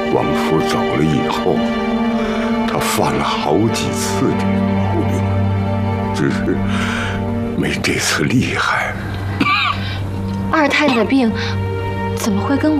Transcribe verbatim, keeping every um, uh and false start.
王父走了以后，他犯了好几次这个毛病，只是没这次厉害。 二太太的病怎么会跟我